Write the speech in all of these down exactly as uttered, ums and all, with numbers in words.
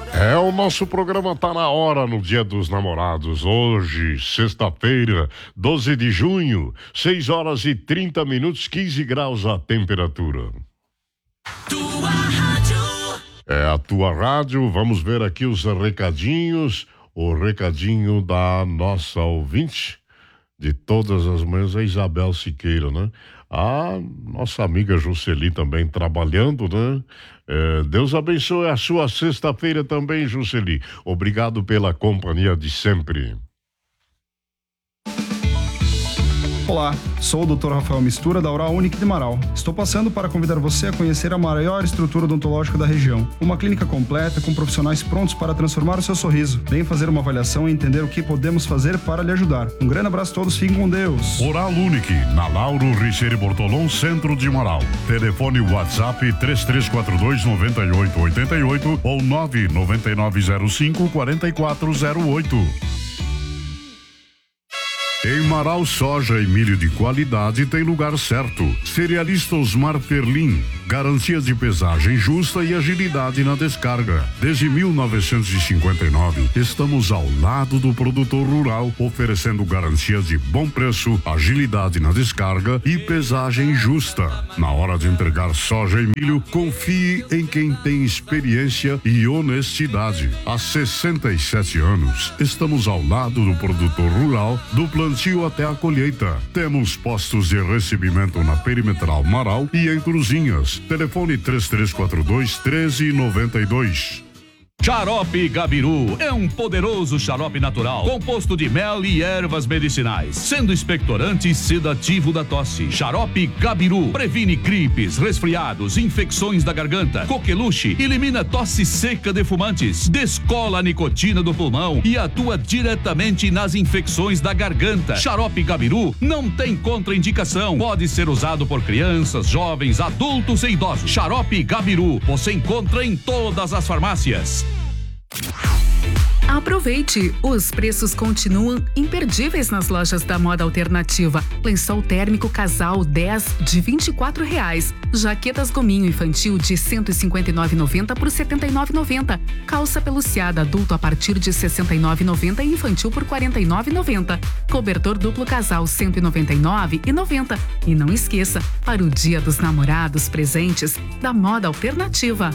É, o nosso programa tá na hora no Dia dos Namorados. Hoje, sexta-feira, doze de junho, seis horas e trinta minutos, quinze graus a temperatura. Tua rádio. É a tua rádio. Vamos ver aqui os recadinhos. O recadinho da nossa ouvinte de todas as manhãs, a Isabel Siqueira, né? A nossa amiga Jusceli também trabalhando, né? É, Deus abençoe a sua sexta-feira também, Jusceli. Obrigado pela companhia de sempre. Olá, sou o doutor Rafael Mistura da Oral Unique de Marau. Estou passando para convidar você a conhecer a maior estrutura odontológica da região. Uma clínica completa com profissionais prontos para transformar o seu sorriso. Venha fazer uma avaliação e entender o que podemos fazer para lhe ajudar. Um grande abraço a todos, fiquem com Deus. Oral Unique, na Lauro Richeire Bortolom, centro de Marau. Telefone WhatsApp três três quatro dois, nove oito oito oito ou nove nove nove zero cinco, quatro quatro zero oito. Em Marau, soja e milho de qualidade tem lugar certo. Cerealista Osmar Ferlin, garantia de pesagem justa e agilidade na descarga. Desde mil novecentos e cinquenta e nove, estamos ao lado do produtor rural, oferecendo garantia de bom preço, agilidade na descarga e pesagem justa. Na hora de entregar soja e milho, confie em quem tem experiência e honestidade. Há sessenta e sete anos, estamos ao lado do produtor rural, do plantio até a colheita. Temos postos de recebimento na Perimetral Marau e em Cruzinhas. Telefone três três quatro dois, um três nove dois. Xarope Gabiru é um poderoso xarope natural, composto de mel e ervas medicinais, sendo expectorante e sedativo da tosse. Xarope Gabiru previne gripes, resfriados, infecções da garganta, coqueluche, elimina tosse seca de fumantes, descola a nicotina do pulmão e atua diretamente nas infecções da garganta. Xarope Gabiru não tem contraindicação, pode ser usado por crianças, jovens, adultos e idosos. Xarope Gabiru você encontra em todas as farmácias. Aproveite! Os preços continuam imperdíveis nas lojas da Moda Alternativa. Lençol térmico casal dez de vinte e quatro reais. Jaquetas gominho infantil de cento e cinquenta e nove reais e noventa centavos por setenta e nove reais e noventa centavos. Calça peluciada adulto a partir de sessenta e nove reais e noventa centavos e infantil por quarenta e nove reais e noventa centavos. Cobertor duplo casal cento e noventa e nove reais e noventa centavos. E não esqueça, para o Dia dos Namorados, presentes da Moda Alternativa.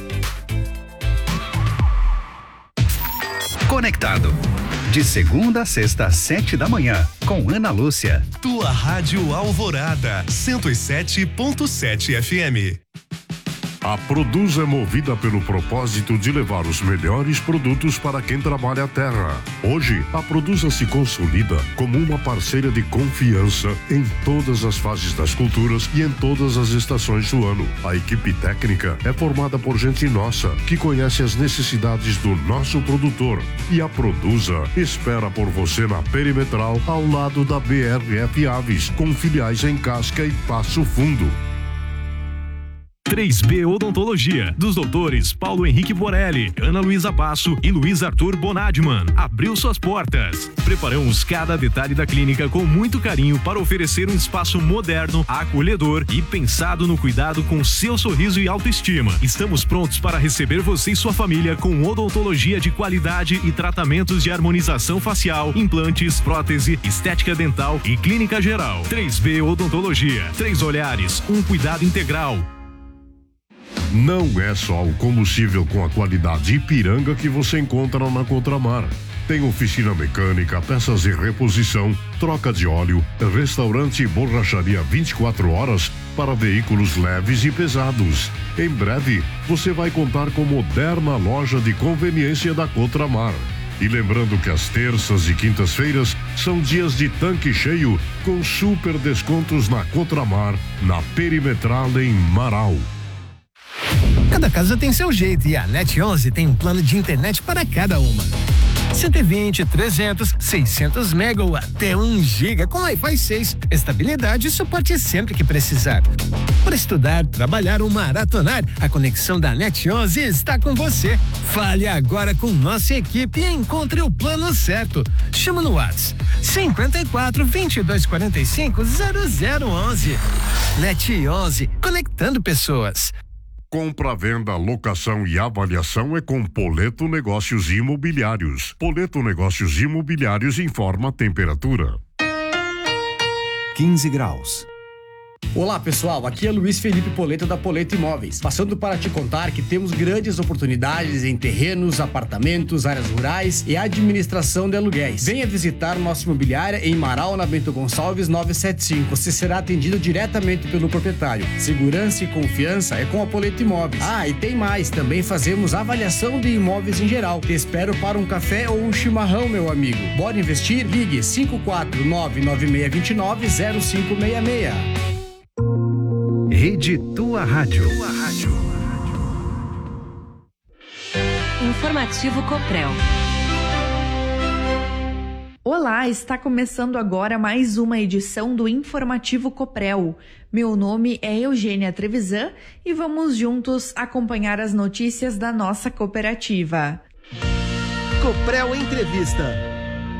Conectado. De segunda a sexta, às sete da manhã, com Ana Lúcia. Tua Rádio Alvorada, cento e sete ponto sete F M. A Produz é movida pelo propósito de levar os melhores produtos para quem trabalha a terra. Hoje, a Produza se consolida como uma parceira de confiança em todas as fases das culturas e em todas as estações do ano. A equipe técnica é formada por gente nossa, que conhece as necessidades do nosso produtor. E a Produza espera por você na Perimetral, ao lado da B R F Aves, com filiais em Casca e Passo Fundo. três B Odontologia, dos doutores Paulo Henrique Borelli, Ana Luísa Passo e Luiz Arthur Bonadman, abriu suas portas. Preparamos cada detalhe da clínica com muito carinho para oferecer um espaço moderno, acolhedor e pensado no cuidado com seu sorriso e autoestima. Estamos prontos para receber você e sua família com odontologia de qualidade e tratamentos de harmonização facial, implantes, prótese, estética dental e clínica geral. três B Odontologia, três olhares, um cuidado integral. Não é só o combustível com a qualidade Ipiranga que você encontra na Contramar. Tem oficina mecânica, peças de reposição, troca de óleo, restaurante e borracharia vinte e quatro horas para veículos leves e pesados. Em breve, você vai contar com moderna loja de conveniência da Contramar. E lembrando que as terças e quintas-feiras são dias de tanque cheio com super descontos na Contramar, na Perimetral em Marau. Cada casa tem seu jeito e a Net onze tem um plano de internet para cada uma. cento e vinte, trezentos, seiscentos mega ou até um giga com Wi-Fi seis. Estabilidade e suporte sempre que precisar. Para estudar, trabalhar ou maratonar, a conexão da Net onze está com você. Fale agora com nossa equipe e encontre o plano certo. Chama no WhatsApp cinquenta e quatro, vinte e dois, quarenta e cinco, zero zero onze. Net onze, conectando pessoas. Compra, venda, locação e avaliação é com Poleto Negócios Imobiliários. Poleto Negócios Imobiliários informa a temperatura. quinze graus. Olá pessoal, aqui é Luiz Felipe Poleto da Poleto Imóveis, passando para te contar que temos grandes oportunidades em terrenos, apartamentos, áreas rurais e administração de aluguéis. Venha visitar nossa imobiliária em Marau, na Bento Gonçalves novecentos e setenta e cinco. Você será atendido diretamente pelo proprietário. Segurança e confiança é com a Poleto Imóveis. Ah, e tem mais, também fazemos avaliação de imóveis em geral. Te espero para um café ou um chimarrão, meu amigo. Bora investir? Ligue cinco quatro nove nove seis dois nove zero cinco seis seis. Rede Tua Rádio. Tua Rádio. Informativo Coprel. Olá, está começando agora mais uma edição do Informativo Coprel. Meu nome é Eugênia Trevisan e vamos juntos acompanhar as notícias da nossa cooperativa. Coprel Entrevista.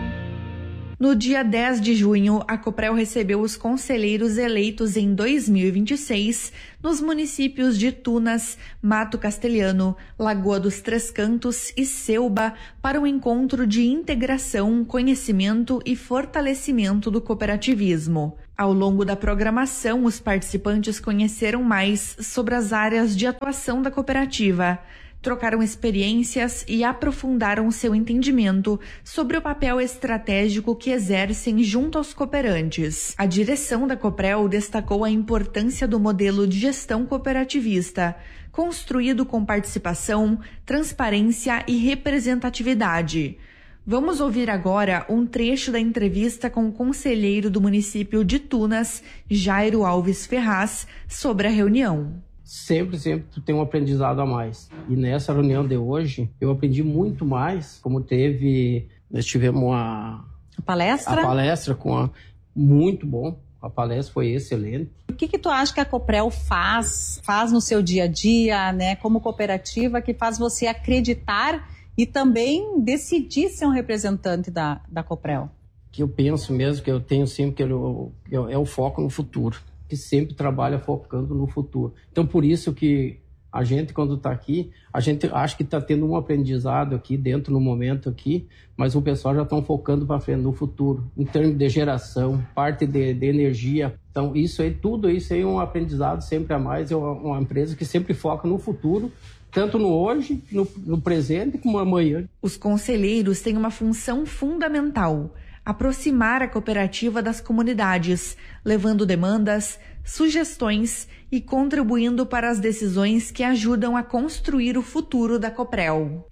No dia dez de junho, a Coprel recebeu os conselheiros eleitos em dois mil e vinte e seis nos municípios de Tunas, Mato Castelhano, Lagoa dos Três Cantos e Ceuba para um encontro de integração, conhecimento e fortalecimento do cooperativismo. Ao longo da programação, os participantes conheceram mais sobre as áreas de atuação da cooperativa, trocaram experiências e aprofundaram seu entendimento sobre o papel estratégico que exercem junto aos cooperantes. A direção da Coprel destacou a importância do modelo de gestão cooperativista, construído com participação, transparência e representatividade. Vamos ouvir agora um trecho da entrevista com o conselheiro do município de Tunas, Jairo Alves Ferraz, sobre a reunião. Sempre, sempre tu tem um aprendizado a mais. E nessa reunião de hoje, eu aprendi muito mais, como teve, nós tivemos uma a palestra, a palestra com a, muito bom, a palestra foi excelente. O que que tu acha que a Coprel faz, faz no seu dia a dia, né, como cooperativa, que faz você acreditar e também decidir ser um representante da, da Coprel? Que eu penso mesmo, que eu tenho sempre, que eu, eu, é o foco no futuro. Que sempre trabalha focando no futuro. Então, por isso que a gente, quando está aqui, a gente acha que está tendo um aprendizado aqui dentro, no momento aqui, mas o pessoal já estão focando para frente, no futuro, em termos de geração, parte de, de energia. Então, isso aí, tudo isso aí é um aprendizado sempre a mais, é uma, uma empresa que sempre foca no futuro, tanto no hoje, no, no presente, como amanhã. Os conselheiros têm uma função fundamental: aproximar a cooperativa das comunidades, levando demandas, sugestões e contribuindo para as decisões que ajudam a construir o futuro da Coprel.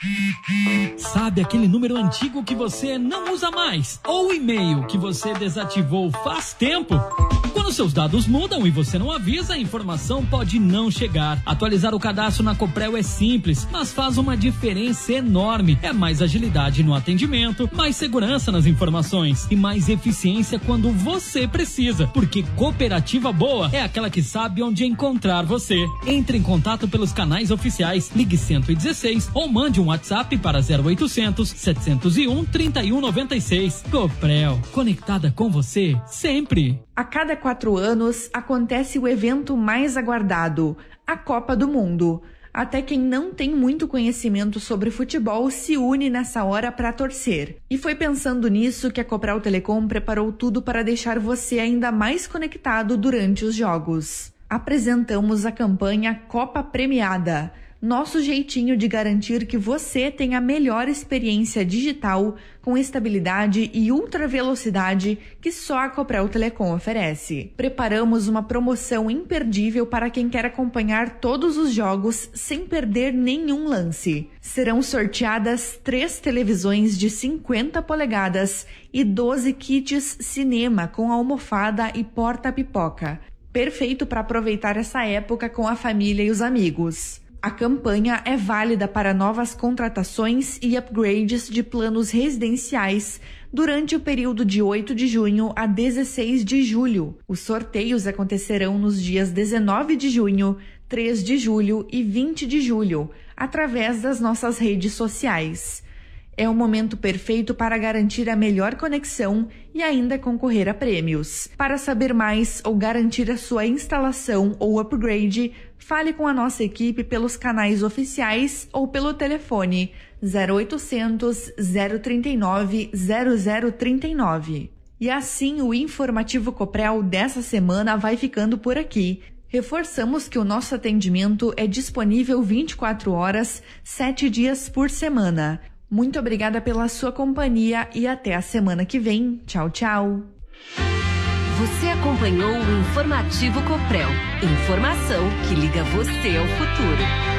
Sabe aquele número antigo que você não usa mais? Ou o e-mail que você desativou faz tempo? Quando seus dados mudam e você não avisa, a informação pode não chegar. Atualizar o cadastro na Coprel é simples, mas faz uma diferença enorme. É mais agilidade no atendimento, mais segurança nas informações e mais eficiência quando você precisa. Porque cooperativa boa é aquela que sabe onde encontrar você. Entre em contato pelos canais oficiais, ligue cento e dezesseis ou mande um WhatsApp para zero oitocentos, setecentos e um, trinta e um noventa e seis. Coprel, conectada com você sempre. A cada quatro anos acontece o evento mais aguardado, a Copa do Mundo. Até quem não tem muito conhecimento sobre futebol se une nessa hora para torcer. E foi pensando nisso que a Coprel Telecom preparou tudo para deixar você ainda mais conectado durante os jogos. Apresentamos a campanha Copa Premiada, nosso jeitinho de garantir que você tenha a melhor experiência digital com estabilidade e ultra velocidade que só a Coprel Telecom oferece. Preparamos uma promoção imperdível para quem quer acompanhar todos os jogos sem perder nenhum lance. Serão sorteadas três televisões de cinquenta polegadas e doze kits cinema com almofada e porta-pipoca. Perfeito para aproveitar essa época com a família e os amigos. A campanha é válida para novas contratações e upgrades de planos residenciais durante o período de oito de junho a dezesseis de julho. Os sorteios acontecerão nos dias dezenove de junho, três de julho e vinte de julho, através das nossas redes sociais. É o momento perfeito para garantir a melhor conexão e ainda concorrer a prêmios. Para saber mais ou garantir a sua instalação ou upgrade, fale com a nossa equipe pelos canais oficiais ou pelo telefone zero oitocentos, zero trinta e nove, zero zero trinta e nove. E assim o informativo Coprel dessa semana vai ficando por aqui. Reforçamos que o nosso atendimento é disponível vinte e quatro horas, sete dias por semana. Muito obrigada pela sua companhia e até a semana que vem. Tchau, tchau. Você acompanhou o Informativo Coprel. Informação que liga você ao futuro.